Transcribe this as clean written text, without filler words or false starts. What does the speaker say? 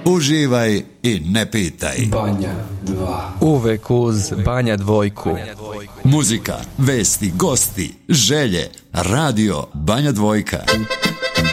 Uživaj i ne pitaj. Banja 2. Uvek uz Banja dvojku. Muzika, vesti, gosti, želje, radio Banja dvojka.